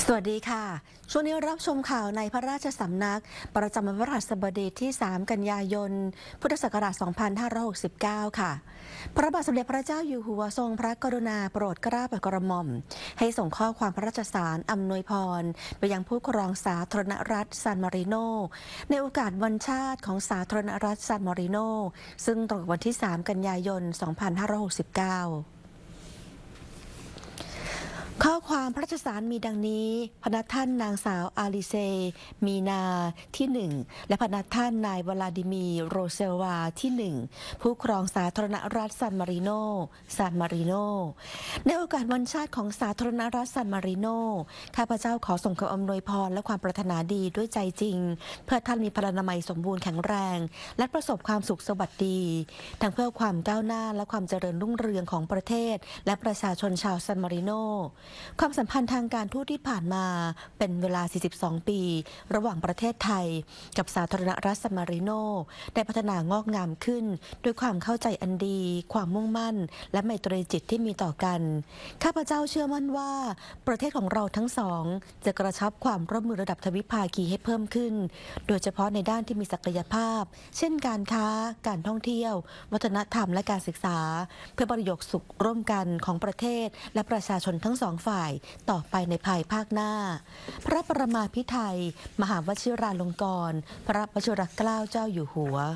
สวัสดีค่ะช่วงนี้รับชมข่าวในพระราชสำนักประจำวันพฤหัสบดีที่ 3 กันยายน พุทธศักราช 2569 ค่ะ พระบาทสมเด็จพระเจ้าอยู่หัวทรงพระกรุณาโปรดเกล้าโปรดกระหม่อมให้ส่งข้อความพระราชสารอำนวยพรไปยังผู้ครองสาธารณรัฐซานมาริโนในโอกาสวันชาติของสาธารณรัฐซานมาริโนซึ่งตรงกับวันที่ 3 กันยายน 2569ข้อความพระราชสารมีดังนี้พระท่านนางสาวอาลิเซมีนาที่1และพระท่านนายวลาดิมีโรเซลวาที่1ผู้ครองสาธารณรัฐซานมาริโนในโอกาสวันชาติของสาธารณรัฐซานมาริโนข้าพเจ้าขอส่งคำอำนวยพรและความปรารถนาดีด้วยใจจริงเพื่อท่านมีพลานามัยสมบูรณ์แข็งแรงและประสบความสุขสวัสดีทั้งเพื่อความก้าวหน้าและความเจริญรุ่งเรืองของประเทศและประชาชนชาวซานมาริโนความสัมพันธ์ทางการทูตที่ผ่านมาเป็นเวลา 42 ปี ระหว่างประเทศไทยกับสาธารณรัฐซานมาริโนได้พัฒนางอกงามขึ้นด้วยความเข้าใจอันดีความมุ่งมั่นและไมตรีจิตที่มีต่อกันข้าพเจ้าเชื่อมั่นว่าประเทศของเราทั้งสองจะกระชับความร่วมมือระดับทวิภาคีให้เพิ่มขึ้นโดยเฉพาะในด้านที่มีศักยภาพเช่นการค้าการท่องเที่ยววัฒนธรรมและการศึกษาเพื่อประโยชน์สุขร่วมกันของประเทศและประชาชนทั้งสองฝ่ายต่อไปในภายภาคหน้าพระประมาภิไธยมหาวชิราลงกรณ์พระวชิรเกล้าเจ้าอยู่หัว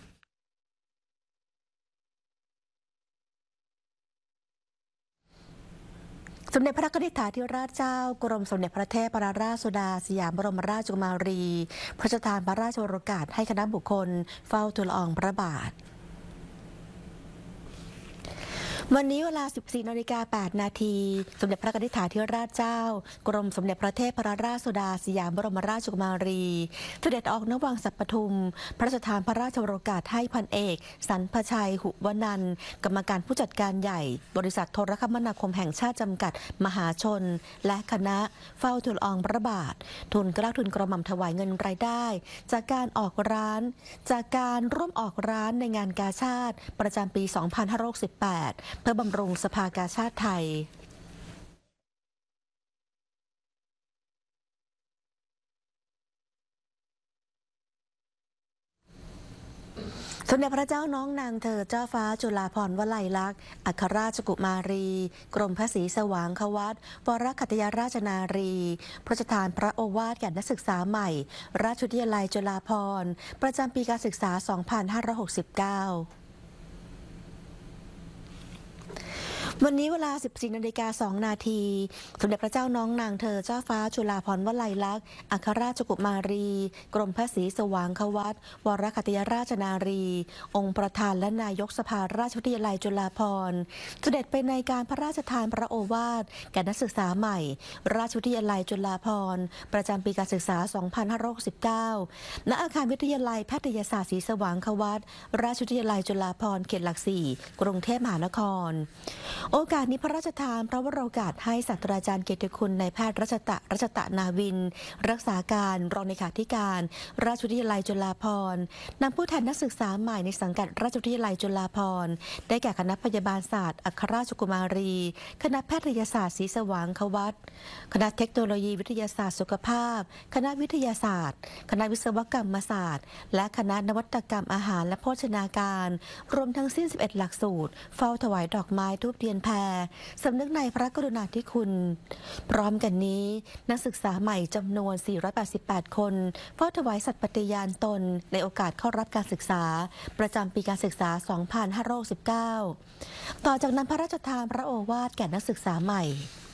สมเด็จพระนิธิถาธิราชเจ้ากรมสมเด็จพระเทพรัตนราชสุดาสยามบรมราชกุมารีพระราชทานพระราชโองการให้คณะบุคคลเฝ้าทูลละอองพระบาทวันนี้เวลา 14:08 นาทีสมเด็จพระนิธิถาธิราชเจ้ากรมสมเด็จพระเทพรัตนราชสุดาสยามบรมราชกุมารีเสด็จออกณวังสัปทุมพระราชทานพระราชโองการให้พันเอกสันพชัยหุวนันท์กรรมการผู้จัดการใหญ่บริษัทโทรคมนาคมแห่งชาติจำกัดมหาชนและคณะเฝ้าทูลละอองพระบาททูลเกล้าทูลกระหม่อมถวายเงินรายได้จากการร่วมออกร้านในงานกาชาดประจำปี 2568เพื่อบำรุงสภากาชาดไทยสมเด็จพระเจ้าน้องนางเธอเจ้าฟ้าจุฬาภรณ์วลัยลักษณ์อัครราชกุมารีกรมพระศรีสว่างควัตวรคัตยราชนารีพระราชทานพระโอวาทแก่นักศึกษาใหม่ราชวิทยาลัยจุฬาภรณ์ประจำปีการศึกษา 2569วันนี้เวลา 14:02 นาทีสมเด็จพระเจ้าน้องนางเธอเจ้าฟ้าจุฬาภรณ์วลัยลักษณ์อัครราชกุมารีกรมพระศรีสว่างควัตวรคัตยราชนารีองค์ประธานและนายกสภาราชวิทยาลัยจุฬาภรณ์เสด็จไปในการพระราชทานพระโอวาทแก่นักศึกษาใหม่ราชวิทยาลัยจุฬาภรณ์ประจำปีการศึกษา 2569 ณ อาคารวิทยาลัยแพทยศาสตร์ศรีสว่างควัตราชวิทยาลัยจุฬาภรณ์เขตหลัก 4 กรุงเทพมหานครโอกาสนี้พระราชทานพระวโรกาสให้ศาสตราจารย์เกียรติคุณนายแพทย์รัชตะนาวินรักษาการรองเลขาธิการราชวิทยาลัยจุฬาภรณ์นำผู้แทนนักศึกษาใหม่ในสังกัดราชวิทยาลัยจุฬาภรณ์ได้แก่คณะพยาบาลศาสตร์อัครราชกุมารีคณะแพทยศาสตร์ศรีสว่างควัตคณะเทคโนโลยีวิทยาศาสตร์สุขภาพคณะวิทยาศาสตร์คณะวิศวกรรมศาสตร์และคณะนวัตกรรมอาหารและโภชนาการรวมทั้งสิ้น 11 หลักสูตรเฝ้าถวายดอกไม้ธูปเทียนแพรสำนึกในพระกรุณาธิคุณพร้อมกันนี้นักศึกษาใหม่จำนวน 488 คนเฝ้าถวายสัตย์ปฏิญาณตนในโอกาสเข้ารับการศึกษาประจำปีการศึกษา 2519 ต่อจากนั้นพระราชทานพระโอวาทแก่นักศึกษาใหม่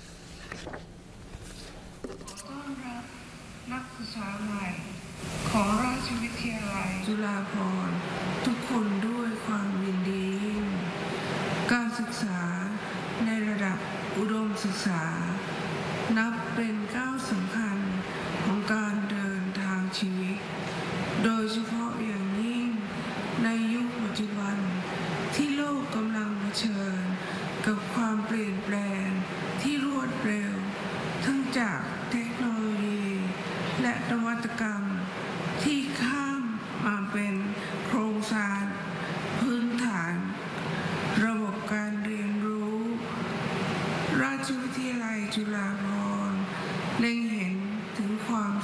ต้อนรับนักศึกษาใหม่ของราชวิทยาลัยจุฬาภรณ์ทุกคนด้วยความยินดีการศึกษาในระดับอุดมศึกษานับเป็นก้าวสำคัญของการเดินทางชีวิตโดยเฉพาะอย่างยิ่งในยุคปัจจุบันที่โลกกำลังเผชิญกับความเปลี่ยนแปลงที่รวดเร็วทั้งจากเทคโนโลยีและนวัตกรรมที่ข้ามมาเป็นโครงสร้างพื้นฐานระบบการเรียนรู้ราชวิทยาลัยจุฬาภรณ์เล็งเห็น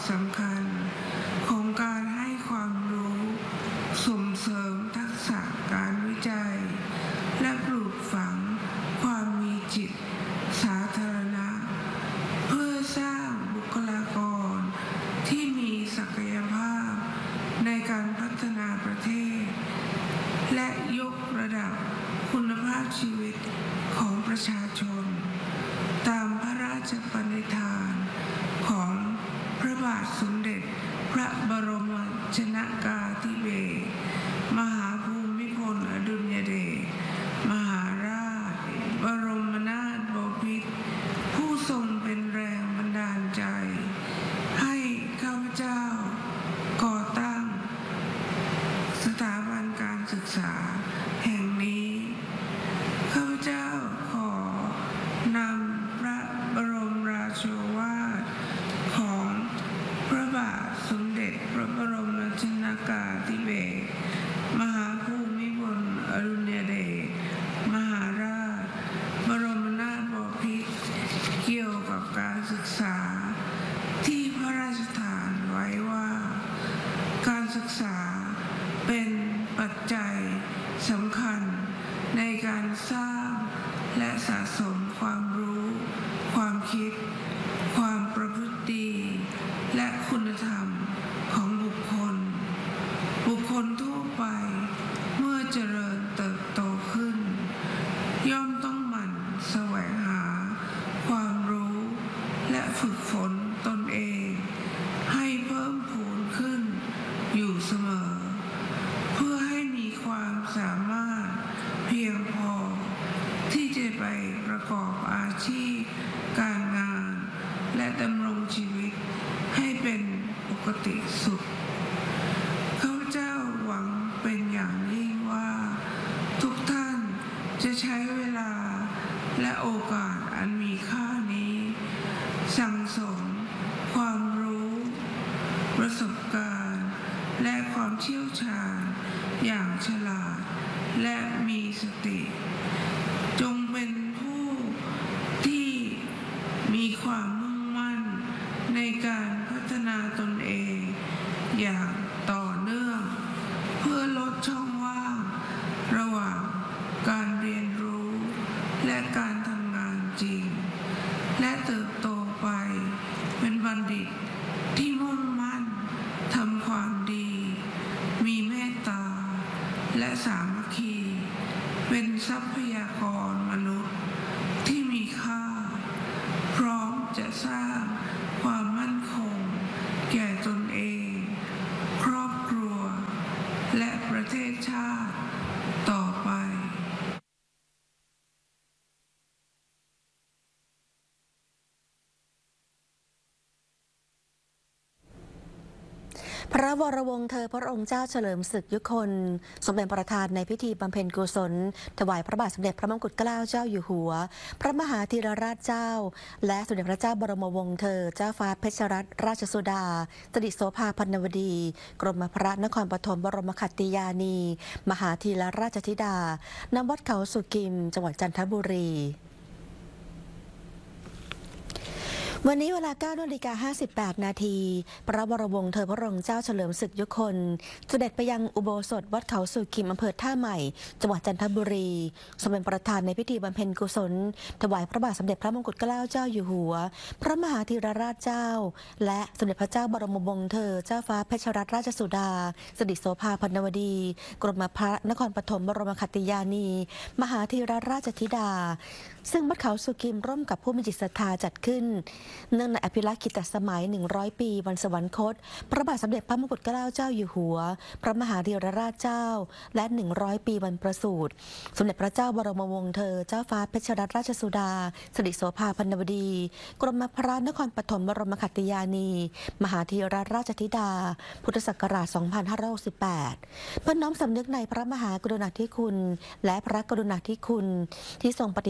สำคัญของการให้ความรู้ส่งเสริมทักษะการวิจัยและปลูกฝังความมีจิตสาธารณะเพื่อสร้างบุคลากรที่มีศักยภาพในการพัฒนาประเทศและยกระดับคุณภาพชีวิตของประชาชนตามพระราชปณิธานของพระบาทสมเด็จพระบรมชนกาธิเบศรมหาภูมิพลอดุลยเดชมหาราชบรมนาถบพิตรผู้ทรงเป็นแรงบันดาลใจให้ข้าพเจ้าก่อตั้งสถาบันการศึกษาแห่งนี้ข้าพเจ้าขอนำพระบรมราโชวาทของพระบาทสมเด็จพระบรมชนกาธิเบศรมหาภูมิพลอดุลยเดชมหาราชบรมนาถบพิตรเกี่ยวกับการศึกษาที่พระราชทานไว้ว่าการศึกษาเป็นปัจจัยสำคัญในการสร้างและสะสมความรู้ความคิดความประพฤติดีและคุณธรรมของบุคคลทั่วไปเมื่อเจริญเติบโตขึ้นย่อมต้องหมั่นแสวงหาความรู้และฝึกฝนตนเองให้เพิ่มพูนขึ้นอยู่เสมอเพื่อให้มีความสามารถเพียงพอที่จะไปประกอบอาชีพการงานและดำรงชีวิตให้เป็นปกติสุขข้าพเจ้าหวังเป็นอย่างยิ่งว่าทุกท่านจะใช้เวลาและโอกาสอันมีค่านี้สั่งสมความรู้ประสบการณ์และความเชี่ยวชาญอย่างฉลาดและมีสติจงเป็นผู้ที่มีความมุ่งมั่นในการพัฒนาตนเองอย่างต่อเนื่องเพื่อลดช่องว่างระหว่างการเรียนรู้และการทำงานจริงและเติบโตไปเป็นบัณฑิตที่มุ่งมั่นทำความดีมีเมตตาและสามัคคีเป็นทรัพยากรมนุษย์ที่มีค่าพร้อมจะสร้างความมั่นคงแก่ตนเองครอบครัวและประเทศชาติต่อไปพระวรวงศ์เธอพระองค์เจ้าเฉลิมศึกยุคนทรงเป็นประธานในพิธีบำเพ็ญกุศลถวายพระบาทสมเด็จพระมงกุฎเกล้าเจ้าอยู่หัวพระมหาธีรราชเจ้าและสมเด็จพระเจ้าบรมวงศ์เธอเจ้าฟ้าเพชรรัตนราชสุดาสิริโสภาพันนวดีกรมพระนครปฐมบรมขัตติยานีมหาธีรราชธิดาณวัดเขาสุกิมจังหวัดจันทบุรีวันนี้เวลา 9:58 นาทีพระวรวงศ์เธอพระองค์เจ้าเฉลิมศึกยุคนเสด็จไปยังอุโบสถวัดเขาสุกิมอำเภอท่าใหม่จังหวัดจันทบุรีทรงเป็นประธานในพิธีบำเพ็ญกุศลถวายพระบาทสมเด็จพระมงกุฎเกล้าเจ้าอยู่หัวพระมหาธีรราชเจ้าและสมเด็จพระเจ้าบรมวงศ์เธอเจ้าฟ้าเพชรรัตนราชสุดาสิริโสภาพันนวดีกรมพระนครปฐมบรมขัตติยานีมหาธีรราชธิดาซึ่งวัดเขาสุกิมร่วมกับผู้มีจิตศรัทธาจัดขึ้นเนื่องในอภิรักษ์กิตติสมัย100 ปีวันสวรรคตพระบาทสมเด็จพระมงกุฎเกล้าเจ้าอยู่หัวพระมหาธีรราชเจ้าและ100 ปีวันประสูติสมเด็จพระเจ้าบรมวงศ์เธอเจ้าฟ้าเพชรรัตนราชสุดาสิริโสภาพันนวดีกรมพระนครปฐมบรมขัตติยานีมหาธีรราชธิดาพุทธศักราช 2568 เพื่อน้อมสำนึกในพระมหากรุณาธิคุณและพระกรุณาธิคุณที่ทรงปฏิบัติพระรา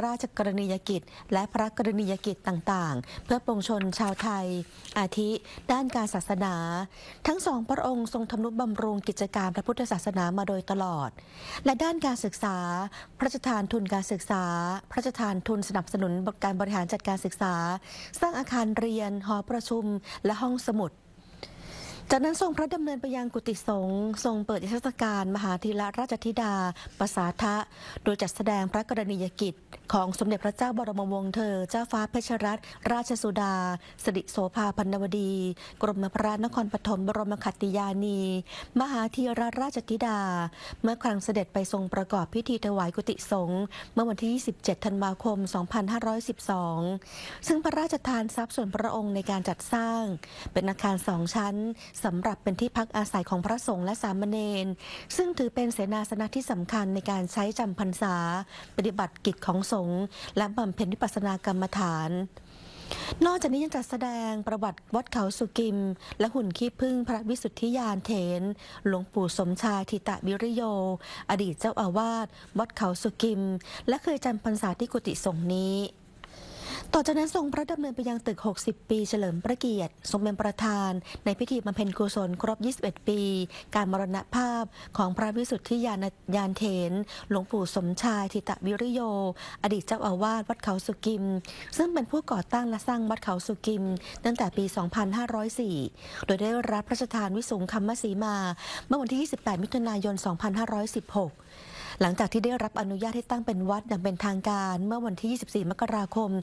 ราชกรณียกิจและพระกรณียกิจต่างๆเพื่อปวงชนชาวไทยอาทิด้านการศาสนาทั้งสองพระองค์ทรงทำนุบำรุงกิจการพระพุทธศาสนามาโดยตลอดและด้านการศึกษาพระราชทานทุนการศึกษาพระราชทานทุนสนับสนุนการบริหารจัดการศึกษาสร้างอาคารเรียนหอประชุมและห้องสมุดจากนั้นทรงพระดำเนินไปยังกุฏิสงฆ์ทรงเปิดนิทรรศการมหาธีรราชธิดาปสาทะโดยจัดแสดงพระกรณียกิจของสมเด็จพระเจ้าบรมวงศ์เธอเจ้าฟ้าเพชรรัตนราชสุดาสิริโสภาพันนวดีกรมพระนครปฐมบรมขัตติยานีมหาธีรราชธิดาเมื่อครั้งเสด็จไปทรงประกอบพิธีถวายกุฏิสงฆ์เมื่อวันที่ 27 ธันวาคม 2512 ซึ่งพระราชทานทรัพย์ส่วนพระองค์ในการจัดสร้างเป็นอาคาร2 ชั้นสำหรับเป็นที่พักอาศัยของพระสงฆ์และสามเณรซึ่งถือเป็นเสนาสนะที่สำคัญในการใช้จำพรรษาปฏิบัติกิจของสงฆ์และบำเพ็ญวิปัสสนากรรมฐาน นอกจากนี้ยังจัดแสดงประวัติวัดเขาสุกิมและหุ่นขี้ผึ้งพระวิสุทธิยานเถรหลวงปู่สมชายทิตะวิริโยอดีตเจ้าอาวาสวัดเขาสุกิมและเคยจำพรรษาที่กุฏิสงฆ์นี้ต่อจากนั้นทรงพระดำเนินไปยังตึก 60 ปีเฉลิมพระเกียรติทรงเป็นประธานในพิธีบำเพ็ญกุศลครบ 21 ปีการมรณภาพของพระวิสุทธิยานเถรหลวงปู่สมชายทิตะวิริโยอดีตเจ้าอาวาสวัดเขาสุกิมซึ่งเป็นผู้ก่อตั้งและสร้างวัดเขาสุกิมตั้งแต่ปี 2504 โดยได้รับพระราชทานวิสุงคัมมสีมาเมื่อวันที่ 28 มิถุนายน 2516หลังจากที่ได้รับอนุญาตให้ตั้งเป็นวัดอย่างเป็นทางการเมื่อวันที่ 24 มกราคม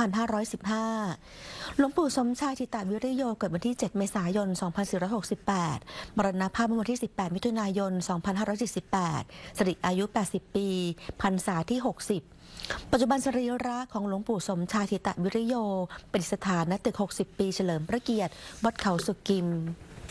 2515 หลวงปู่สมชายทิตะวิริโยเกิดวันที่ 7 เมษายน 2468 มรณภาพเมื่อวันที่ 18 มิถุนายน 2548 สิริอายุ 80 ปีพรรษาที่ 60 ปัจจุบันสรีระของหลวงปู่สมชายทิตะวิริโยประดิษฐานณตึก 60 ปีเฉลิมพระเกียรติวัดเขาสุกิม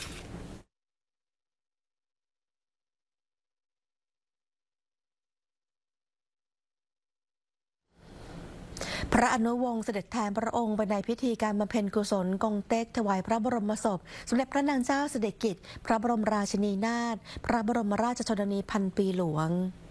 พระอนุวงศ์เสด็จแทนพระองค์ไปในพิธีการบำเพ็ญกุศลกงเต็กถวายพระบรมศพสมเด็จพระนางเจ้าสิริกิติ์พระบรมราชินีนาถพระบรมราชชนนีพันปีหลวง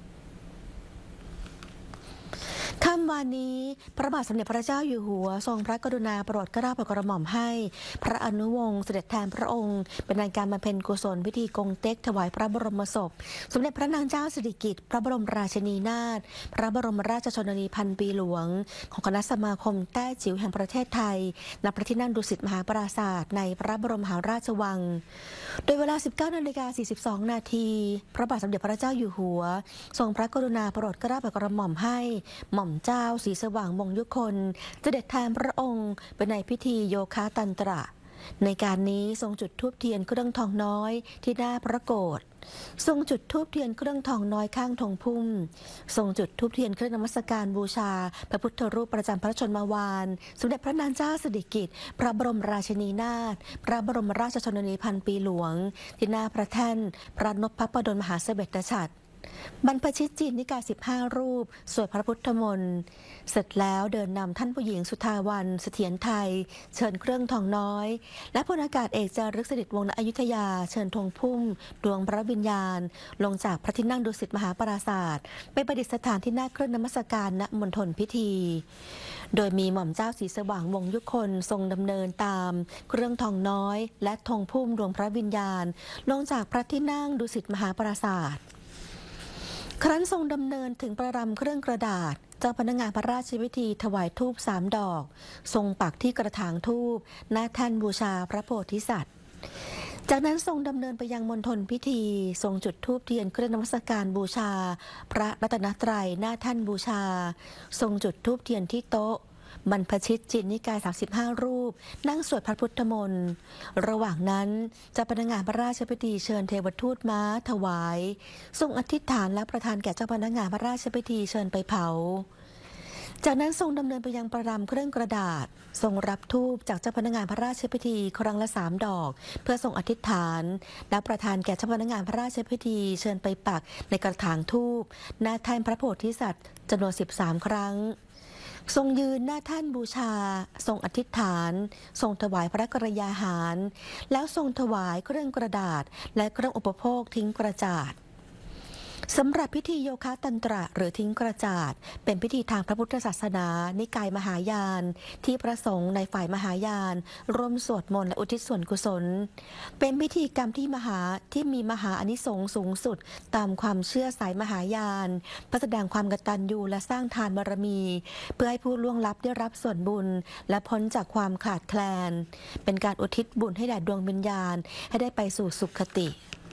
ค่ำวานนี้พระบาทสมเด็จพระเจ้าอยู่หัวทรงพระกรุณาโปรดเกล้าโปรดกระหม่อมให้พระอนุวงศ์เสด็จแทนพระองค์เป็นในการบำเพ็ญกุศลพิธีกงเต็กถวายพระบรมศพสมเด็จพระนางเจ้าสิริกิติ์พระบรมราชินีนาถพระบรมราชชนนีพันปีหลวงของคณะสมาคมแต้จิ๋วแห่งประเทศไทยณพระที่นั่งดุสิตมหาปราสาทในพระบรมมหาราชวังโดยเวลา 19:42 นาทีพระบาทสมเด็จพระเจ้าอยู่หัวทรงพระกรุณาโปรดเกล้าโปรดกระหม่อมให้หม่อมเจ้าศรีสว่างวงศ์ยุคนเสด็จแทนพระองค์เป็นในพิธีโยคะตันตระในการนี้ทรงจุดธูปเทียนเครื่องทองน้อยที่หน้าพระโกฐทรงจุดธูปเทียนเครื่องทองน้อยข้างธงพุ่มทรงจุดธูปเทียนเครื่องนมัสการบูชาพระพุทธรูปประจำพระชนมวานสมเด็จพระนางเจ้าสิริกิติ์พระบรมราชินีนาถพระบรมราชชนนีพันปีหลวงที่หน้าพระแท่นพระนพพระดลมหาเสด็จฉัตรบรรพชิตจีนนิกาย15 รูปสวดพระพุทธมนต์เสร็จแล้วเดินนำท่านผู้หญิงสุทาวันเสถียรไทยเชิญเครื่องทองน้อยและพลอากาศเอกจารึกสฤษดิ์วงศ์ณอยุธยาเชิญธงพุ่มดวงพระวิญญาณลงจากพระที่นั่งดุสิตมหาปราสาทไปประดิษฐานที่หน้าเครื่องนมัสการณมณฑลพิธีโดยมีหม่อมเจ้าศรีสว่างวงศ์ยุคนทรงดำเนินตามเครื่องทองน้อยและธงพุ่มดวงพระวิญญาณลงจากพระที่นั่งดุสิตมหาปราสาทครั้นทรงดำเนินถึงประรำเครื่องกระดาษเจ้าพนักงานพระราชพิธีถวายธูป3 ดอกทรงปักที่กระถางธูปหน้าแท่นบูชาพระโพธิสัตว์จากนั้นทรงดำเนินไปยังมณฑลพิธีทรงจุดธูปเทียนเครื่องนมัสการบูชาพระรัตนตรัยหน้าแท่นบูชาทรงจุดธูปเทียนที่โต๊ะบรรพชิตจีนนิกาย35 รูปนั่งสวดพระพุทธมนต์ระหว่างนั้นเจ้าพนักงานพระราชพิธีเชิญเทวทูตม้าถวายทรงอธิษฐานและประทานแก่เจ้าพนักงานพระราชพิธีเชิญไปเผาจากนั้นทรงดำเนินไปยังประรำเครื่องกระดาษทรงรับธูปจากเจ้าพนักงานพระราชพิธีครั้งละ3 ดอกเพื่อทรงอธิษฐานและประทานแก่เจ้าพนักงานพระราชพิธีเชิญไปปักในกระถางธูปหน้าแท่นพระโพธิสัตว์จำนวน13 ครั้งทรงยืนหน้าแท่นบูชาทรงอธิษฐานทรงถวายพระกรยาหารแล้วทรงถวายเครื่องกระดาษและเครื่องอุปโภคทิ้งกระจาดสำหรับพิธีโยคะตันตระหรือทิ้งกระจาดเป็นพิธีทางพระพุทธศาสนานิกายมหายาน ที่พระสงฆ์ในฝ่ายมหายานร่วมสวดมนต์และอุทิศส่วนกุศลเป็นพิธีกรรมที่มีมหาอานิสงส์สูงสุดตามความเชื่อสายมหายานเพื่อแสดงความกตัญญูและสร้างทานบารมี เพื่อให้ผู้ล่วงลับได้รับส่วนบุญ และพ้นจากความขาดแคลนเป็นการอุทิศบุญให้แด่ดวงวิญญาณให้ได้ไปสู่สุคติ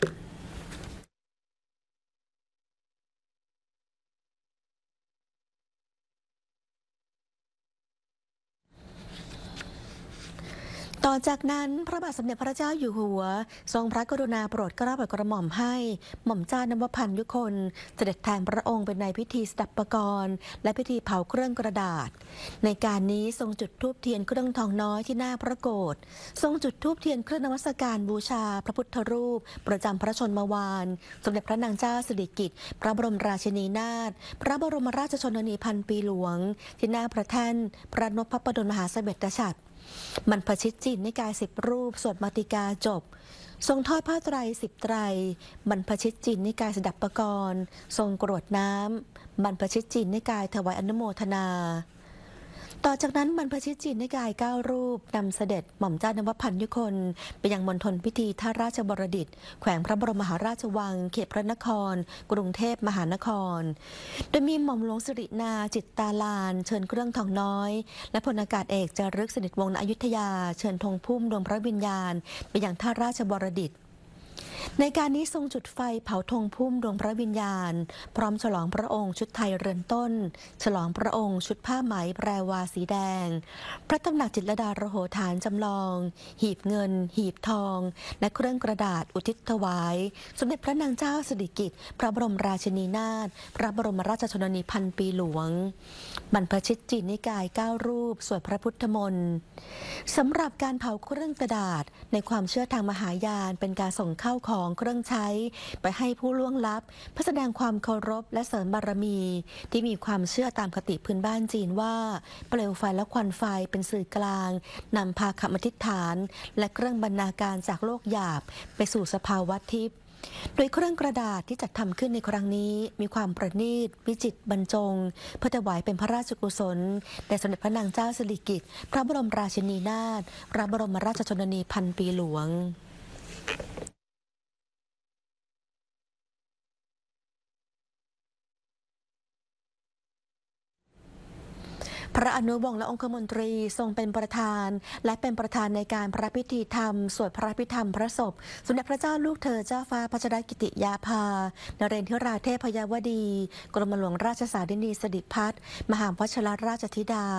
ต่อจากนั้นพระบาทสมเด็จพระเจ้าอยู่หัวทรงพระกรุณาโปรดเกล้าโปรดกระหม่อมให้หม่อมเจ้านวพันธ์ยุคนเสด็จแทนพระองค์เป็นในพิธีสดับปกรณ์และพิธีเผาเครื่องกระดาษในการนี้ทรงจุดธูปเทียนเครื่องทองน้อยที่หน้าพระโกฐทรงจุดธูปเทียนเครื่องนมัสการบูชาพระพุทธรูปประจำพระชนมวานสมเด็จพระนางเจ้าสิริกิติ์พระบรมราชินีนาถพระบรมราชชนนีพันปีหลวงที่หน้าพระแท่นพระนพพระดลมหาเสด็จฉัตรบรรพชิตจินนิกาย10 รูปสวดมาติกาจบทรงทอดผ้าไตร10 ไตรบรรพชิตจินนิกายสดับปกรณ์ทรงกรวดน้ำบรรพชิตจินนิกายถวายอนุโมทนาต่อจากนั้นบรรพชิตจินนิกาย9 รูปนำเสด็จหม่อมเจ้านวพันธ์ยุคนไปยังมณฑลพิธีท่าราชบรดิตถ์แขวงพระบรมมหาราชวังเขตพระนครกรุงเทพมหานครโดยมีหม่อมหลวงสิรินาจิตตาลานเชิญเครื่องทองน้อยและพลอากาศเอกจารึกสนิทวงศ์ณอยุธยาเชิญธงพุ่มดวงพระวิญญาณไปยังท่าราชบรดิตถ์ในการนี้ทรงจุดไฟเผาธงพุ่มดวงพระวิญญาณพร้อมฉลองพระองค์ชุดไทยเรือนต้นฉลองพระองค์ชุดผ้าไหมแปรวาสีแดงพระตำหนักจิตรลดาระโหฐานจำลองหีบเงินหีบทองและเครื่องกระดาษอุทิศถวายสมเด็จพระนางเจ้าสิริกิติ์พระบรมราชินีนาถพระบรมราชชนนีพันปีหลวงบรรพชิตจินนิกาย9 รูปสวดพระพุทธมนต์สำหรับการเผาเครื่องกระดาษในความเชื่อทางมหายานเป็นการส่งเข้าของเครื่องใช้ไปให้ผู้ล่วงลับเพื่อแสดงความเคารพและเสริมบารมีที่มีความเชื่อตามคติพื้นบ้านจีนว่าเปลวไฟและควันไฟเป็นสื่อกลางนำพาคำอธิษฐานและเครื่องบรรณาการจากโลกหยาบไปสู่สภาวะทิพย์โดยเครื่องกระดาษที่จัดทำขึ้นในครั้งนี้มีความประณีตวิจิตรบรรจงเพื่อถวายเป็นพระราชกุศลแด่สมเด็จพระนางเจ้าสิริกิติ์พระบรมราชินีนาถพระบรมราชชนนีพันปีหลวงพระอนุวงศ์และองคมนตรีทรงเป็นประธานและเป็นประธานในการพระพิธีธรรมสวดพระพิธรรมพระศพสมเด็จพระเจ้าลูกเธอเจ้าฟ้าพัชรกิติยาภานเรนทิราเทพยวดีกรมหลวงราชสารินีสิริพัฒน์มหาวชิรราชธิดา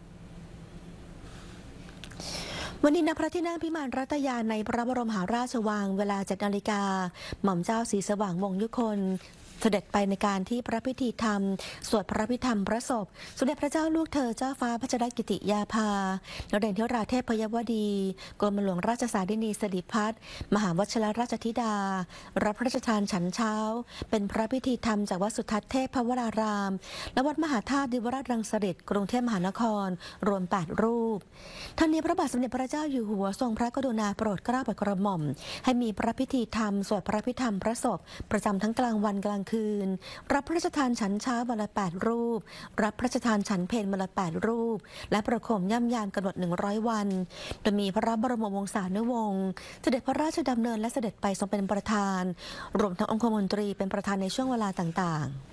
วันนี้ณพระที่นั่งพิมานรัตยาในพระบรมมหาราชวังเวลา7 นาฬิกาหม่อมเจ้าศรีสว่างวงศ์ยุคนเสด็จไปในการที่พระพิธีธรรมสวดพระพิธรรมพระศพสมเด็จพระเจ้าลูกเธอเจ้าฟ้าพัชรกิติยาภานเรนทิราเทพยวดีกรมหลวงราชสารินีสิริพัฒน์มหาวชิรราชธิดารับพระราชทานฉันเช้าเป็นพระพิธีธรรมจากวัดสุทัศน์เทพวรารามและวัดมหาธาตุดิวราชรังสฤษฎ์กรุงเทพมหานครรวม8 รูปทั้งนี้พระบาทสมเด็จพระเจ้าอยู่หัวทรงพระกรุณาโปรดเกล้าโปรดกระหม่อมให้มีพระพิธีธรรมสวดพระพิธรรมพระศพประจำทั้งกลางวันกลางคืนรับพระราชทานฉันเช้าวันละ8 รูปรับพระราชทานฉันเพลวันละ8 รูปและประโคมย่ำยามกำหนด100 วันโดยมีพระบรมวงศานุวงศ์เสด็จพระราชดำเนินและเสด็จไปทรงเป็นประธานรวมทั้งองคมนตรีเป็นประธานในช่วงเวลาต่างๆ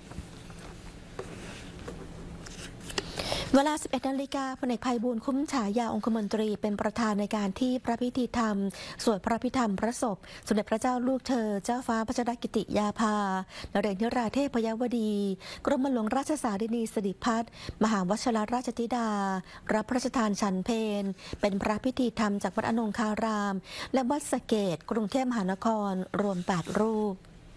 เวลา 11 นาฬิกาพลเอกไพบูลย์คุ้มฉายาองคมนตรีเป็นประธานในการที่พระพิธีธรรมสวดพระพิธรรมพระศพสมเด็จพระเจ้าลูกเธอเจ้าฟ้าพัชรกิติยาภานเรนทิราเทพยวดีกรมหลวงราชสารินีสิริพัฒน์มหาวชิรราชธิดารับพระราชทานฉันเพลเป็นพระพิธีธรรมจากวัดอนงคารามและวัดสะเกษกรุงเทพมหานครรวม8 รูป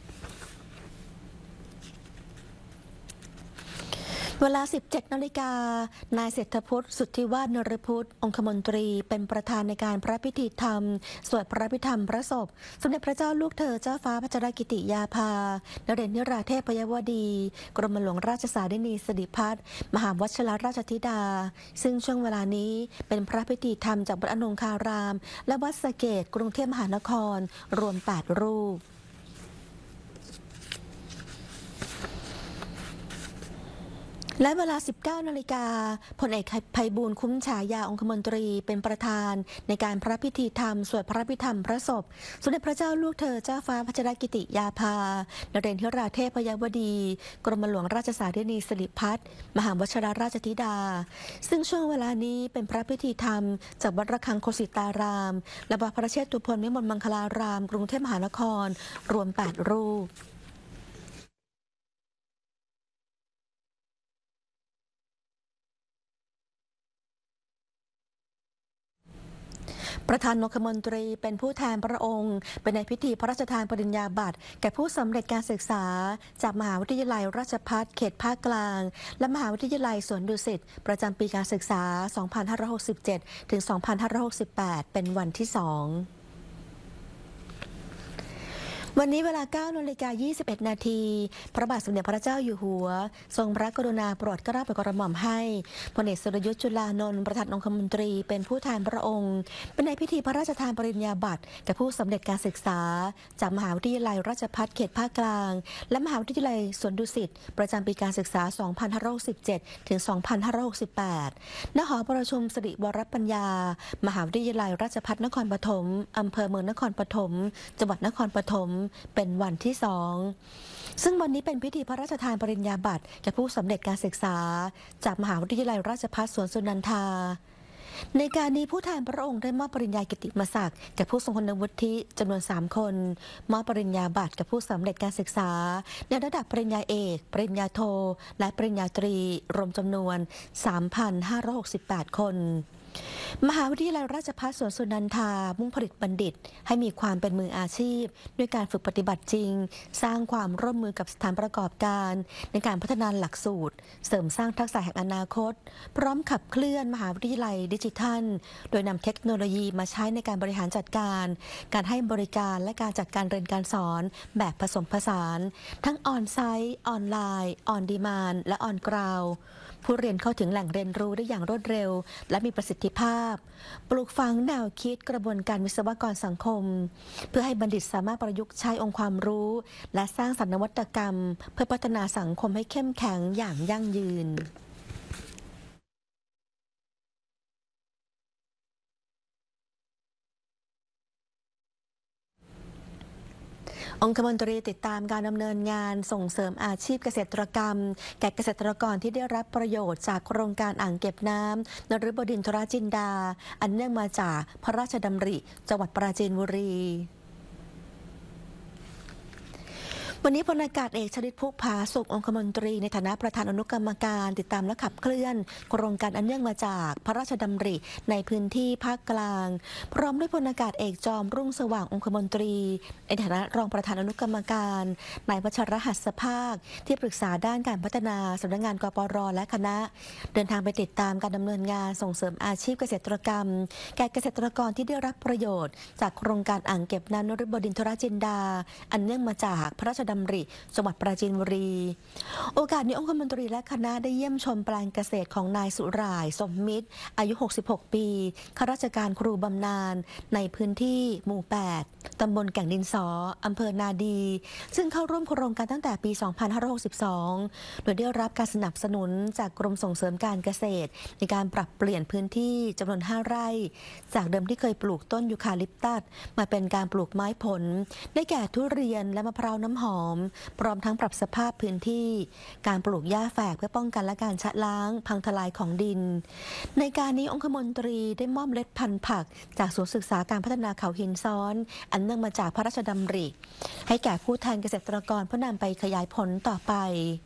เวลา 17 นาฬิกานายเศรษฐพุทธสุทธิวาฒนฤพุทธองคมนตรีเป็นประธานในการพระพิธีธรรมสวดพระพิธรรมพระศพสมเด็จพระเจ้าลูกเธอเจ้าฟ้าพัชรกิติยาภานเรนทิราเทพยวดีกรมหลวงราชสารินีสิริพัฒน์มหาวชิรราชธิดาซึ่งช่วงเวลานี้เป็นพระพิธีธรรมจากวัดอนงคารามและวัดสะเกษกรุงเทพมหานครรวม8 รูปและเวลา 19 นาฬิกาพลเอกไพบูลย์คุ้มฉายาองคมนตรีเป็นประธานในการพระพิธีธรรมสวดพระพิธรรมพระศพสมเด็จพระเจ้าลูกเธอเจ้าฟ้าพัชรกิติยาภานเรนทิราเทพยวดีกรมหลวงราชสารินีสิริพัฒน์มหาวชิรราชธิดาซึ่งช่วงเวลานี้เป็นพระพิธีธรรมจากวัดระฆังโคสิตารามและวัดพระเชตุพนวิมลมังคลารามกรุงเทพมหานครรวม 8 รูปประธานองคมนตรีเป็นผู้แทนพระองค์เป็นในพิธีพระราชทานปริญญาบัตรแก่ผู้สำเร็จการศึกษาจากมหาวิทยาลัยราชภัฏเขตภาคกลางและมหาวิทยาลัยสวนดุสิตประจำปีการศึกษา 2567 ถึง 2568 เป็นวันที่ 2วันนี้เวลา 9 นาฬิกา 21 นาทีพระบาทสมเด็จพระเจ้าอยู่หัวทรงพระกรุณาโปรดเกล้าโปรดกระหม่อมให้พลเอกสุรยุทธ์จุลานนท์ประธานองคมนตรีเป็นผู้แทนพระองค์เป็นในพิธีพระราชทานปริญญาบัตรแก่ผู้สำเร็จการศึกษาจากมหาวิทยาลัยราชภัฏเขตภาคกลางและมหาวิทยาลัยสวนดุสิตประจำปีการศึกษา 2567 ถึง 2568 ณ หอประชุมสิริวรปัญญามหาวิทยาลัยราชภัฏนครปฐมอำเภอเมืองนครปฐมจังหวัดนครปฐมเป็นวันที่ 2ซึ่งวันนี้เป็นพิธีพระราชทานปริญญาบัตรแก่ผู้สำเร็จการศึกษาจากมหาวิทยาลัยราชภัฏสวนสุนันทาในการนี้ผู้แทนพระองค์ได้มอบปริญญากิตติมศักดิ์แก่ผู้ทรงคุณวุฒิจำนวน 3 คนมอบปริญญาบัตรแก่ผู้สำเร็จการศึกษาในระดับปริญญาเอกปริญญาโทและปริญญาตรีรวมจำนวน 3,568 คนมหาวิทยาลัยราชภัฏสวนสุนันทามุ่งผลิตบัณฑิตให้มีความเป็นมืออาชีพด้วยการฝึกปฏิบัติจริงสร้างความร่วมมือกับสถานประกอบการในการพัฒนาหลักสูตรเสริมสร้างทักษะแห่งอนาคตพร้อมขับเคลื่อนมหาวิทยาลัยดิจิทัลโดยนำเทคโนโลยีมาใช้ในการบริหารจัดการการให้บริการและการจัดการเรียนการสอนแบบผสมผสานทั้งออนไซต์ออนไลน์ออนดีมานด์และออนกราวด์ผู้เรียนเข้าถึงแหล่งเรียนรู้ได้อย่างรวดเร็วและมีประสิทธิภาพปลูกฝังแนวคิดกระบวนการวิศวกรสังคมเพื่อให้บัณฑิตสามารถประยุกต์ใช้องค์ความรู้และสร้างสรรค์นวัตกรรมเพื่อพัฒนาสังคมให้เข้มแข็งอย่างยั่งยืนองคมนตรีติดตามการดำเนินงานส่งเสริมอาชีพเกษตรกรรมแก่เกษตรกรที่ได้รับประโยชน์จากโครงการอ่างเก็บน้ำนฤบดินทรจินดาอันเนื่องมาจากพระราชดำริจังหวัดปราจีนบุรีวันนี้พลอากาศเอกชลิตพุกผาสุของคมนตรีในฐานะประธานอนุกรรมการติดตามและขับเคลื่อนโครงการอันเนื่องมาจากพระราชดำริในพื้นที่ภาคกลางพร้อมด้วยพลอากาศเอกจอมรุ่งสว่างองคมนตรีในฐานะรองประธานอนุกรรมการนายวัชรหัสภาคที่ปรึกษาด้านการพัฒนาสำนักงานกปร.และคณะเดินทางไปติดตามการดำเนินงานส่งเสริมอาชีพเกษตรกรรมแก่เกษตรกรที่ได้รับประโยชน์จากโครงการอ่างเก็บน้ำนฤบดินทรจินดาอันเนื่องมาจากพระราชดำริจังหวัดปราจีนบุรีโอกาสนี้องคมนตรีและคณะได้เยี่ยมชมแปลงเกษตรของนายสุร่ายสมมิตรอายุ 66 ปีข้าราชการครูบำนาญในพื้นที่หมู่ 8 ตำบลแก่งดินสออำเภอนาดีซึ่งเข้าร่วมโครงการตั้งแต่ปี 2562 โดยได้รับการสนับสนุนจากกรมส่งเสริมการเกษตรในการปรับเปลี่ยนพื้นที่จำนวน 5 ไร่จากเดิมที่เคยปลูกต้นยูคาลิปตัสมาเป็นการปลูกไม้ผลได้แก่ทุเรียนและมะพร้าวน้ำหอมพร้อมทั้งปรับสภาพพื้นที่การปลูกหญ้าแฝกเพื่อป้องกันและการชะล้างพังทลายของดินในการนี้องคมนตรีได้มอบเมล็ดพันธุ์ผักจากศูนย์ศึกษาการพัฒนาเขาหินซ้อนอันเนื่องมาจากพระราชดำริให้แก่ผู้แทนเกษตรกรเพื่อนำไปขยายผลต่อไป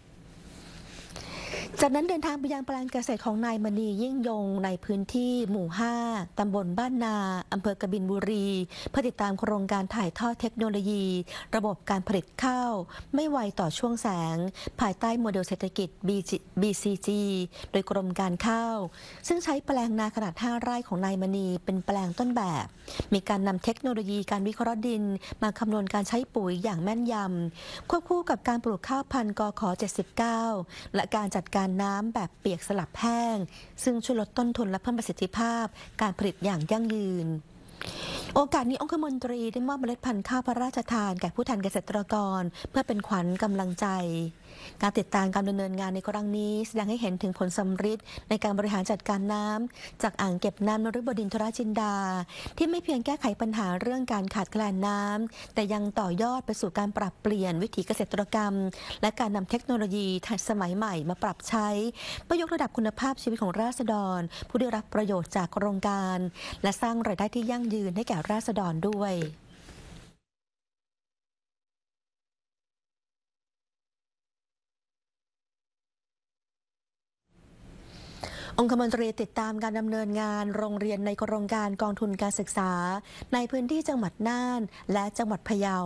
จากนั้นเดินทางไปยังแปลงเกษตรของนายมณียิ่งยงในพื้นที่หมู่ 5 ตำบลบ้านนาอำเภอกบินบุรีเพื่อติดตามโครงการถ่ายทอดเทคโนโลยีระบบการผลิตข้าวไม่ไวต่อช่วงแสงภายใต้โมเดลเศรษฐกิจ BCG โดยกรมการข้าวซึ่งใช้แปลงนาขนาด 5 ไร่ของนายมณีเป็นแปลงต้นแบบมีการนำเทคโนโลยีการวิเคราะห์ดินมาคำนวณการใช้ปุ๋ยอย่างแม่นยำควบคู่กับการปลูกข้าวพันธุ์กข79และการจัดการน้ำแบบเปียกสลับแห้งซึ่งช่วยลดต้นทุนและเพิ่มประสิทธิภาพการผลิตอย่างยั่งยืนโอกาสนี้องคมนตรีได้มอบเมล็ดพันธุ์ข้าวพระราชทานแก่ผู้แทนเกษตรกรเพื่อเป็นขวัญกำลังใจการติดตามการดำเนินงานในครั้งนี้แสดงให้เห็นถึงผลสำฤทธิ์ในการบริหารจัดการน้ำจากอ่างเก็บน้ำนฤบดินทรจินดาที่ไม่เพียงแก้ไขปัญหาเรื่องการขาดแคลนน้ำแต่ยังต่อยอดไปสู่การปรับเปลี่ยนวิถีเกษตรกรรมและการนำเทคโนโลยีทันสมัยใหม่มาปรับใช้เพื่อยกระดับคุณภาพชีวิตของราษฎรผู้ได้รับประโยชน์จากโครงการและสร้างรายได้ที่ยั่งยืนให้แก่ราษฎรด้วยองคมนตรีติดตามการดำเนินงานโรงเรียนในโครงการกองทุนการศึกษาในพื้นที่จังหวัดน่านและจังหวัดพะเยา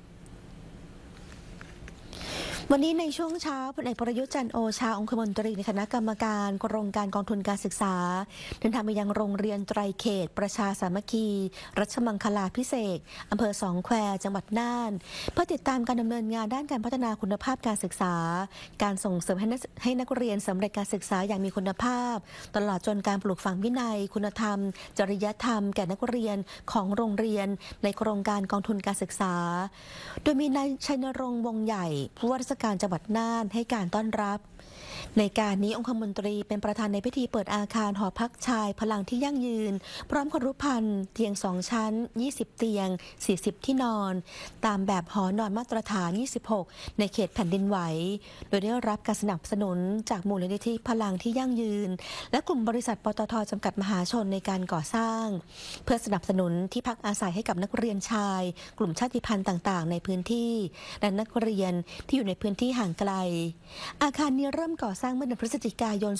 วันนี้ในช่วงเช้าพลเอกประยุทธ์จันทร์โอชาองคมนตรีในคณะกรรมการโครงการกองทุนการศึกษาเดินทางไปยังโรงเรียนไตรเขตประชาสามัคคีรัชมังคลาภิเษกอำเภอสองแควจังหวัดน่านเพื่อติดตามการดำเนินงานด้านการพัฒนาคุณภาพการศึกษาการส่งเสริมให้นักเรียนสำเร็จการศึกษาอย่างมีคุณภาพตลอดจนการปลูกฝังวินัยคุณธรรมจริยธรรมแก่นักเรียนของโรงเรียนในโครงการกองทุนการศึกษาโดยมีนายชัยนรงค์วงใหญ่ผู้ว่าราชการจังหวัดน่านให้การต้อนรับในการนี้องคมนตรีเป็นประธานในพิธีเปิดอาคารหอพักชายพลังที่ยั่งยืนพร้อมครุภัณฑ์เตียง2ชั้น20เตียง40ที่นอนตามแบบหอนอนมาตรฐาน26ในเขตแผ่นดินไหวโดยได้รับการสนับสนุนจากมูลนิธิพลังที่ยั่งยืนและกลุ่มบริษัทปตท.จำกัดมหาชนในการก่อสร้างเพื่อสนับสนุนที่พักอาศัยให้กับนักเรียนชายกลุ่มชาติพันธุ์ต่างๆในพื้นที่และนักเรียนที่อยู่ในพื้นที่ห่างไกลอาคารนี้เริ่มก่อสร้างเมื่อเดือนพฤศจิกายน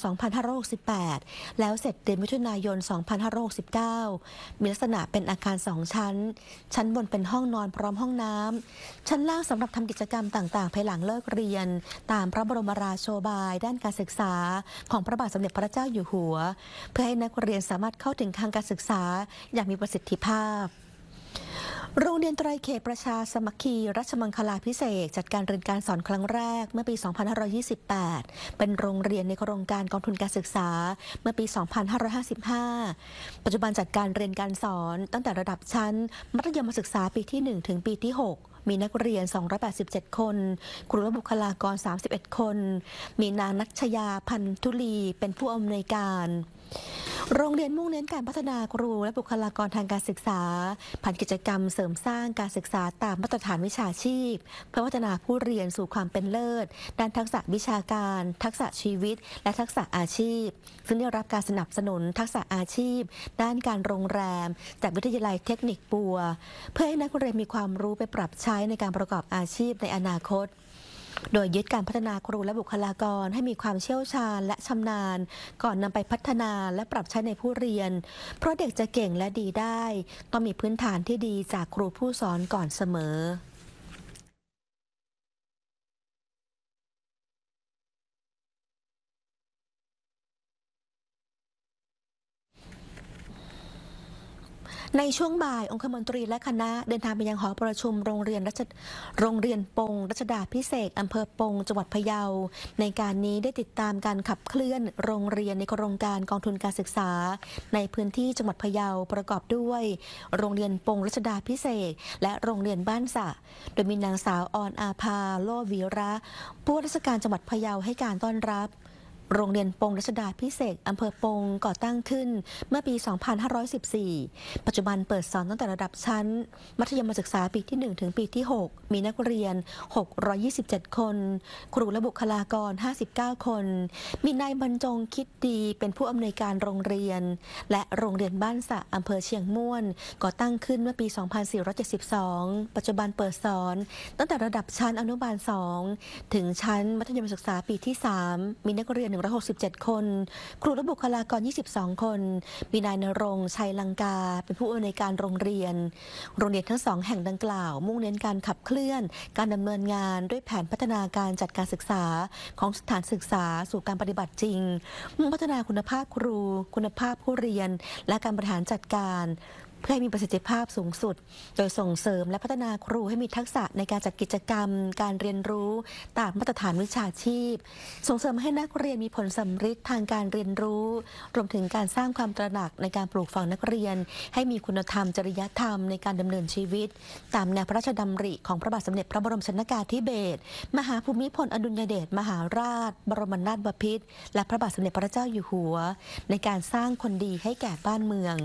2568 แล้วเสร็จเดือนมิถุนายน 2569 มีลักษณะเป็นอาคาร2ชั้นชั้นบนเป็นห้องนอนพร้อมห้องน้ำชั้นล่างสำหรับทำกิจกรรมต่างๆภายหลังเลิกเรียนตามพระบรมราโชบายด้านการศึกษาของพระบาทสมเด็จพระเจ้าอยู่หัวเพื่อให้นักเรียนสามารถเข้าถึงทางการศึกษาอย่างมีประสิทธิภาพโรงเรียนไตรเขตประชาสามัคคีรัชมังคลาภิเษกจัดการเรียนการสอนครั้งแรกเมื่อปี 2528 เป็นโรงเรียนในโครงการกองทุนการศึกษาเมื่อปี 2555 ปัจจุบันจัดการเรียนการสอนตั้งแต่ระดับชั้นมัธยมศึกษาปีที่ 1 ถึงปีที่ 6 มีนักเรียน 287 คนครูและบุคลากร 31 คน มีนางนัชยาพันธุลีเป็นผู้อำนวยการโรงเรียนมุ่งเน้นการพัฒนาครูและบุคลากรทางการศึกษาผ่านกิจกรรมเสริมสร้างการศึกษาตามมาตรฐานวิชาชีพเพื่อพัฒนาผู้เรียนสู่ความเป็นเลิศด้านทักษะวิชาการทักษะชีวิตและทักษะอาชีพซึ่งได้รับการสนับสนุนทักษะอาชีพด้านการโรงแรมจากวิทยาลัยเทคนิคปัวเพื่อให้นักเรียนมีความรู้ไปปรับใช้ในการประกอบอาชีพในอนาคตโดยยึดการพัฒนาครูและบุคลากรให้มีความเชี่ยวชาญและชำนาญก่อนนำไปพัฒนาและปรับใช้ในผู้เรียนเพราะเด็กจะเก่งและดีได้ต้องมีพื้นฐานที่ดีจากครูผู้สอนก่อนเสมอในช่วงบ่ายองคมนตรีและคณะเดินทางไปยังหอประชุมโรงเรียนปงรัชดาภิเษกอำเภอปงจังหวัดพะเยาในการนี้ได้ติดตามการขับเคลื่อนโรงเรียนในโครงการกองทุนการศึกษาในพื้นที่จังหวัดพะเยาประกอบด้วยโรงเรียนปงรัชดาภิเษกและโรงเรียนบ้านสะโดยมีนางสาวออนอาภาโลวีระผู้ว่าราชการจังหวัดพะเยาให้การต้อนรับโรงเรียนปงรัชดาภิเษกอำเภอปงก่อตั้งขึ้นเมื่อปี 2514 ปัจจุบันเปิดสอนตั้งแต่ระดับชั้นมัธยมศึกษาปีที่ 1 ถึงปีที่ 6 มีนักเรียน 627 คน ครูและบุคลากร 59 คน มีนายบรรจงคิดดีเป็นผู้อำนวยการโรงเรียนและโรงเรียนบ้านสะอำเภอเชียงม่วนก่อตั้งขึ้นเมื่อปี 2472 ปัจจุบันเปิดสอนตั้งแต่ระดับชั้นอนุบาล 2 ถึงชั้นมัธยมศึกษาปีที่ 3 มีนักเรียน167 คนครูและบุคลากร 22 คนมีนายณรงค์ชัยลังกาเป็นผู้อำนวยการโรงเรียนทั้ง2แห่งดังกล่าวมุ่งเน้นการขับเคลื่อนการดำเนินงานด้วยแผนพัฒนาการจัดการศึกษาของสถานศึกษาสู่การปฏิบัติจริงมุ่งพัฒนาคุณภาพครูคุณภาพผู้เรียนและการบริหารจัดการเพื่อให้มีประสิทธิภาพสูงสุดโดยส่งเสริมและพัฒนาครูให้มีทักษะในการจัดกิจกรรมการเรียนรู้ตามมาตรฐานวิชาชีพส่งเสริมให้นักเรียนมีผลสำฤทธิ์ทางการเรียนรู้รวมถึงการสร้างความตระหนักในการปลูกฝังนักเรียนให้มีคุณธรรมจริยธรรมในการดำเนินชีวิตตามแนวพระราชดำริของพระบาทสมเด็จพระบรมชนกาธิเบศรมหาภูมิพลอดุลยเดชมหาราชบรมนาถบพิตรและพระบาทสมเด็จพระเจ้าอยู่หัวในการสร้างคนดีให้แก่บ้านเมือง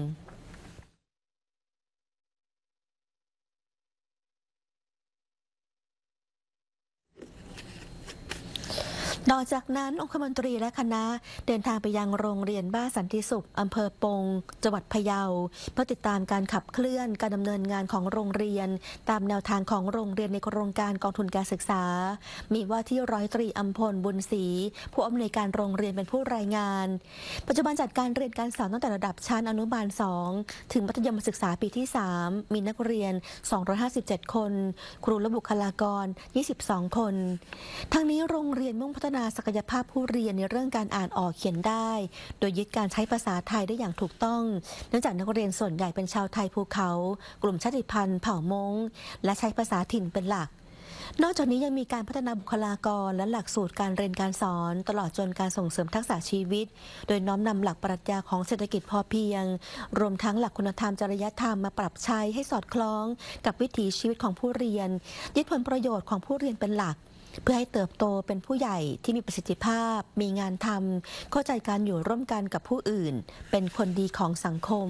นอกจากนั้นองคมนตรีและคณะเดินทางไปยังโรงเรียนบ้านสันติสุขอำเภอปงจังหวัดพะเยาเพื่อติดตามการขับเคลื่อนการดำเนินงานของโรงเรียนตามแนวทางของโรงเรียนในโครงการกองทุนการศึกษามีว่าที่ร้อยตรีอัมพลบุญศรีผู้อำนวยการโรงเรียนเป็นผู้รายงานปัจจุบันจัดการเรียนการสอนตั้งแต่ระดับชั้นอนุบาล2ถึงมัธยมศึกษาปีที่3มีนักเรียน257คนครูและบุคลากร22คนทั้งนี้โรงเรียนมุ่งพัฒนาศักยภาพผู้เรียนในเรื่องการอ่านออกเขียนได้โดยยึดการใช้ภาษาไทยได้อย่างถูกต้องเนื่องจากนักเรียนส่วนใหญ่เป็นชาวไทยภูเขากลุ่มชาติพันธุ์เผ่ามงและใช้ภาษาถิ่นเป็นหลักนอกจากนี้ยังมีการพัฒนาบุคลากรและหลักสูตรการเรียนการสอนตลอดจนการส่งเสริมทักษะชีวิตโดยน้อมนำหลักปรัชญาของเศรษฐกิจพอเพียงรวมทั้งหลักคุณธรรมจริยธรรมมาปรับใช้ให้สอดคล้องกับวิถีชีวิตของผู้เรียนยึดผลประโยชน์ของผู้เรียนเป็นหลักเพื่อให้เติบโตเป็นผู้ใหญ่ที่มีประสิทธิภาพมีงานทำเข้าใจการอยู่ร่วมกันกับผู้อื่นเป็นคนดีของสังคม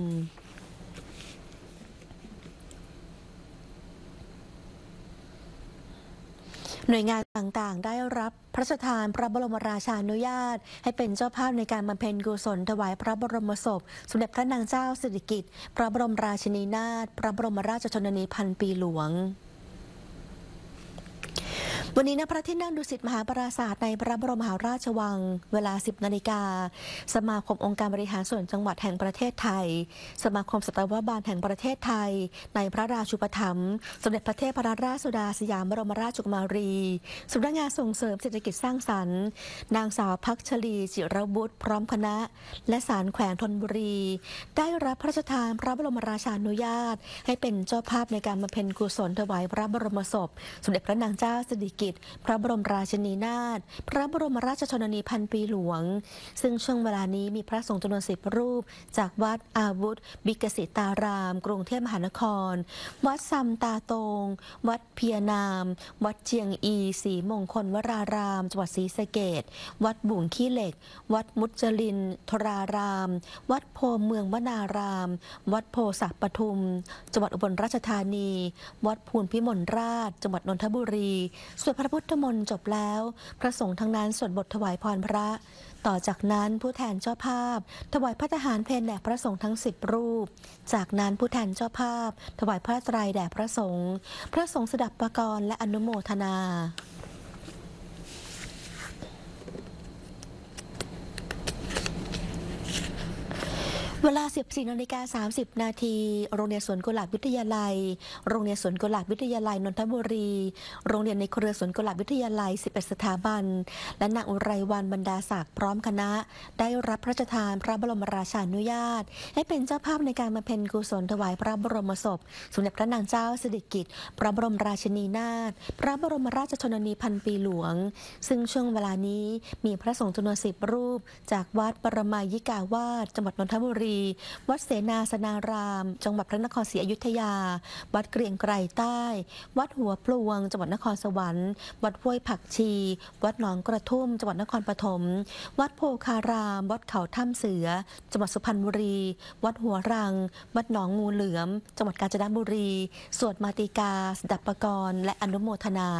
หน่วยงานต่างๆได้รับพระราชทานพระบรมราชานุญาตให้เป็นเจ้าภาพในการบำเพ็ญกุศลถวายพระบรมศพสมเด็จพระนางเจ้าสิริกิติ์พระบรมราชินีนาถพระบรมราชชนนีพันปีหลวงวันนี้ณพระที่นั่งดุสิตมหาปราสาทในพระบรมมหาราชวังเวลา 10 นาฬิกาสมาคมองค์การบริหารส่วนจังหวัดแห่งประเทศไทยสมาคมสัตวบาลแห่งประเทศไทยในพระราชูปถัมภ์สมเด็จพระเทพรัตนราชสุดาสยามบรมราชกุมารีสำนักงานส่งเสริมเศรษฐกิจสร้างสรรค์นางสาวพักชลีจิรบุตรพร้อมคณะและศาลแขวงธนบุรีได้รับพระราชทานพระบรมราชานุญาตให้เป็นเจ้าภาพในการบำเพ็ญกุศลถวายพระบรมศพสมเด็จพระนางเจ้าสิริกิติ์พระบรมราชินีนาถพระบรมราชชนนีพันปีหลวงซึ่งช่วงเวลานี้มีพระสงฆ์จำนวน10 รูปจากวัดอาวุธบิกสิตารามกรุงเทพมหานครวัดซัมตาตงวัดเพียนามวัดเจียงอีศรีมงคลวรารามจังหวัดศรีสะเกษวัดบุ่งขี้เหล็กวัดมุจลินทรารามวัดโพเมืองวนารามวัดโพศักปทุมจังหวัดอุบลราชธานีวัดภูลพิมลราชจังหวัดนนทบุรีสวดพระพุทธมนต์จบแล้วพระสงฆ์ทั้งนั้นสวดบทถวายพรพระต่อจากนั้นผู้แทนเจ้าภาพถวายพระทหารเพลแด่พระสงฆ์ทั้ง10 รูปจากนั้นผู้แทนเจ้าภาพถวายพระไตรแด่พระสงฆ์พระสงฆ์สดับประกรณ์และอนุโมทนาเวลา 14:30 นาทีโรงเรียนสวนกุหลาบวิทยาลัยโรงเรียนสวนกุหลาบวิทยาลัยนนทบุรีโรงเรียนในเครือสวนกุหลาบวิทยาลัย11 สถาบันและนางอุไรวรรณบรรดาศักดิ์พร้อมคณะได้รับพระราชทานพระบรมราชานุญาตให้เป็นเจ้าภาพในการบำเพ็ญกุศลถวายพระบรมศพสมเด็จพระนางเจ้าสิริกิติ์พระบรมราชินีนาถพระบรมราชชนนีพันปีหลวงซึ่งช่วงเวลานี้มีพระสงฆ์จำนวน10 รูปจากวัดปรมายิกาวาสจังหวัดนนทบุรีวัดเสนาสนารามจังหวัดพระนครศรีอยุธยาวัดเกรียงไกรใต้วัดหัวพลวงจังหวัดนครสวรรค์วัดห้วยผักชีวัดหนองกระทุ่มจังหวัดนครปฐมวัดโพคารามวัดเขาถ้ำเสือจังหวัดสุพรรณบุรีวัดหัวรังวัดหนองงูเหลือมจังหวัดกาญจนบุรีสวดมาติกาสดับประกรณ์และอนุโมทนา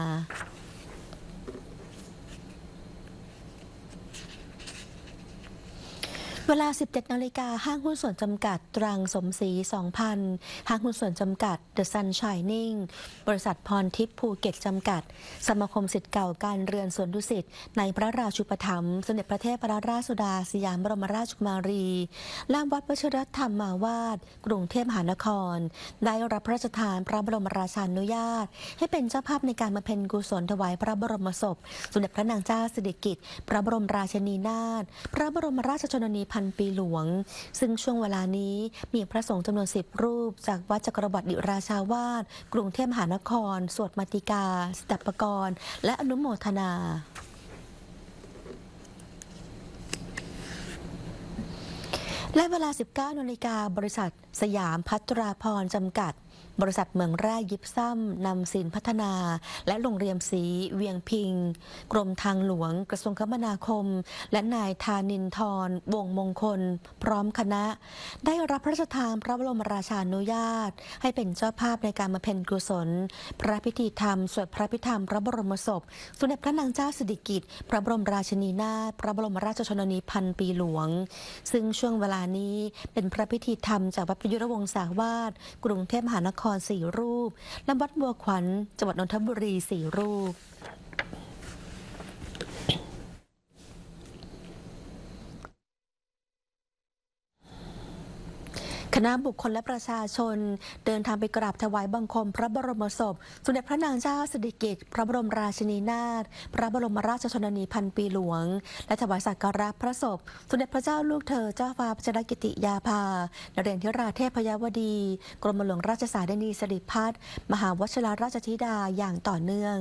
เวลา 17 นาฬิกาห้างหุ้นส่วนจำกัดตรังสมศรี 2,000 ห้างหุ้นส่วนจำกัด The Sun Shining บริษัทพรทิพย์ภูเก็ตจำกัดสมาคมศิษย์เก่าการเรือนสวนดุสิตในพระราชูปถัมภ์สมเด็จพระเทพรัตนราชสุดาสยามบรมราชกุมารีและวัดวชิรธรรมมาวาดกรุงเทพมหานครได้รับพระราชทานพระบรมราชานุญาตให้เป็นเจ้าภาพในการบำเพ็ญกุศลถวายพระบรมศพสมเด็จพระนางเจ้าสิริกิติ์พระบรมราชินีนาถพระบรมราชชนนีพันปีหลวงซึ่งช่วงเวลานี้มีพระสงฆ์จำนวน10 รูปจากวัดจักรวรรดิราชาวาสกรุงเทพมหานครสวดมาติกาสดับปกรณ์และอนุโมทนาและเวลา 19 นาฬิกาบริษัทสยามภัตราพรจำกัดบริษัทเมืองแร่ยิปซัมนำสินพัฒนาและโรงเรียนศรีเวียงพิงกรมทางหลวงกระทรวงคมนาคมและนายธานินทรวงศ์มงคลพร้อมคณะได้รับพระราชทานพระบรมราชานุญาตให้เป็นเจ้าภาพในการบำเพ็ญกุศลพระพิธีธรรมสวดพระพิธรรมพระบรมศพสมเด็จพระนางเจ้าสิริกิติ์พระบรมราชินีนาถพระบรมราชชนนีพันปีหลวงซึ่งช่วงเวลานี้เป็นพระพิธีธรรมจากวัดประยุรวงศาวาสกรุงเทพมหานคร4 รูปและวัดบัวขวัญจังหวัดนนทบุรี4 รูปคณะบุคคลและประชาชนเดินทางไปกราบถวายบังคมพระบรมศพสมเด็จพระนางเจ้าสิริกิติ์พระบรมราชินีนาถพระบรมราชชนนีพันปีหลวงและถวายสักการะพระศพสมเด็จพระเจ้าลูกเธอเจ้าฟ้าพัชรกิติยาภานเรศธิราเทพยวดีกรมหลวงราชสารินีสิริพัฒน์มหาวชิรราชธิดาอย่างต่อเนื่อง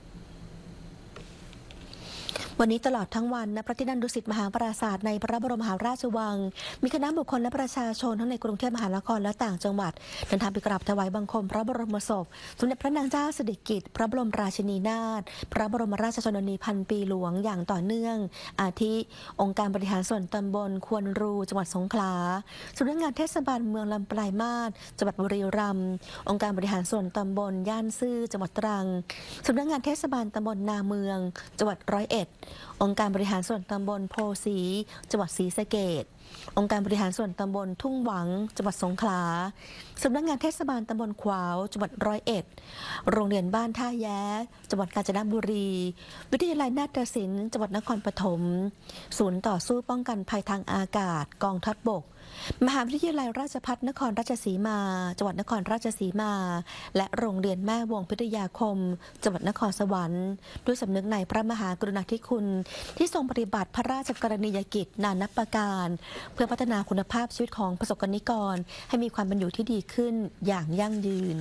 วันนี้ตลอดทั้งวันณพระที่นั่งดุสิตมหาปราสาทในพระบรมมหาราชวังมีคณะบุคคลและประชาชนทั้งในกรุงเทพมหานครและต่างจังหวัดเดินทางไปกราบถวายบังคมพระบรมศพสมเด็จพระนางเจ้าสิริกิติ์พระบรมราชินีนาถพระบรมราชชนนีพันปีหลวงอย่างต่อเนื่องอาทิองค์การบริหารส่วนตำบลควนรูจังหวัดสงขลาสำนักงานเทศบาลเมืองลำปลายมาศจังหวัดบุรีรัมย์องค์การบริหารส่วนตำบลย่านซื่อจังหวัดตรังสำนักงานเทศบาลตำบลนาเมืองจังหวัด101องค์การบริหารส่วนตำบลโพสีจังหวัดศรีสะเกษองค์การบริหารส่วนตำบลทุ่งหวังจังหวัดสงขลาสำนักงานเทศบาลตำบลขวาวจังหวัด101โรงเรียนบ้านท่าแย้จังหวัดกาญจนบุรีวิทยาลัยนาฏศิลป์จังหวัดนครปฐมศูนย์ต่อสู้ป้องกันภัยทางอากาศกองทัพบกมหาวิทยาลัยราชภัฏนครราชสีมาจังหวัดนครราชสีมาและโรงเรียนแม่วงพิทยาคมจังหวัดนครสวรรค์ด้วยสำนึกในพระมหากรุณาธิคุณที่ทรงปฏิบัติพระราชกรณียกิจนานับประการเพื่อพัฒนาคุณภาพชีวิตของประสบกนิกรให้มีความเป็นอยู่ที่ดีขึ้นอย่างยั่งยืน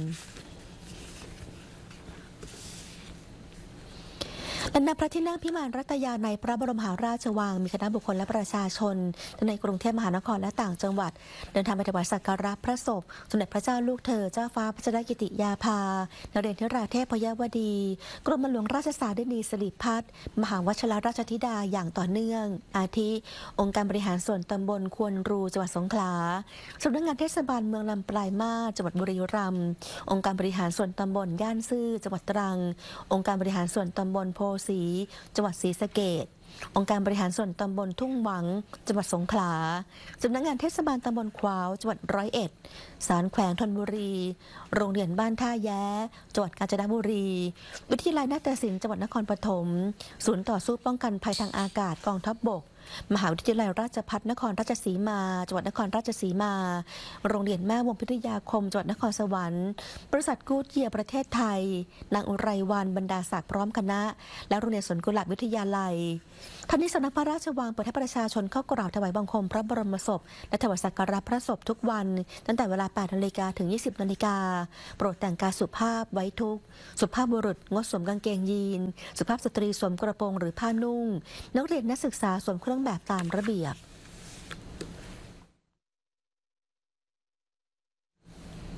และณพระที่นั่งพิมานรัตยาในพระบรมมหาราชวังมีคณะบุคคลและประชาชนในกรุงเทพมหานครและต่างจังหวัดเดินทางไปถวายสักการะพระศพสมเด็จพระเจ้าลูกเธอเจ้าฟ้าพัชรกิติยาภานเรศธิราเทพยวดีกรมหลวงราชสารินีสิริพัฒน์มหาวชิรราชธิดาอย่างต่อเนื่องอาทิองค์การบริหารส่วนตำบลควนรูจังหวัดสงขลาสำนักงานเทศบาลเมืองลำปลายมาศจังหวัดบุรีรัมย์องค์การบริหารส่วนตำบลย่านซื่อจังหวัดตรังองค์การบริหารส่วนตำบลโพสีจังหวัดศรีสะเกษองค์การบริหารส่วนตำบลทุ่งหวังจังหวัดสงขลาสำนักงานเทศบาลตำบลขวาวจังหวัด101ศาลแขวงธนบุรีโรงเรียนบ้านท่าแย้จังหวัดกาญจนบุรีวิทยาลัยนาฏศิลป์จังหวัดนครปฐมศูนย์ต่อสู้ป้องกันภัยทางอากาศกองทัพบกมหาวิทยาลัยราชภัฏนครราชสีมาจังหวัดนครราชสีมาโรงเรียนแม่วงพิทยาคมจังหวัดนครสวรรค์บริษัทกู๊ดเยียร์ประเทศไทยนางอุไรวรรณบรรดาศักดิ์พร้อมคณะและโรงเรียนสวนกุหลาบวิทยาลัยท่านนี้สำนักพระราชวังเปิดให้ประชาชนเข้ากราบถวายบังคมพระบรมศพและถวายสักการะพระศพทุกวันตั้งแต่เวลา 8 นาฬิกาถึง 20 นาฬิกาโปรดแต่งกายสุภาพไว้ทุกข์สุภาพบุรุษงดสวมกางเกงยีนสุภาพสตรีสวมกระโปรงหรือผ้านุ่งนักเรียนนักศึกษาสวมเครื่องแบบตามระเบียบ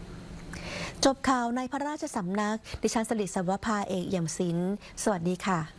จบข่าวในพระราชสำนักดิฉันสลิด สวภาเอกเอี่ยมศิลป์สวัสดีค่ะ